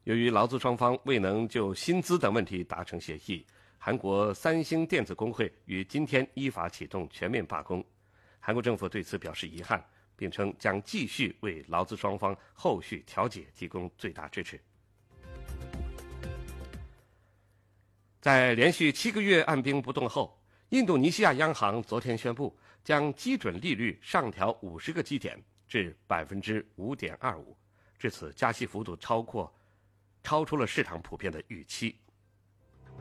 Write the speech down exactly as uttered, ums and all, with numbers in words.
由于劳资双方未能就薪资等问题达成协议，韩国三星电子工会于今天依法启动全面罢工。韩国政府对此表示遗憾，并称将继续为劳资双方后续调解提供最大支持。在连续七个月按兵不动后，印度尼西亚央行昨天宣布将基准利率上调五十个基点至百分之五点二五，至此加息幅度超过超出了市场普遍的预期。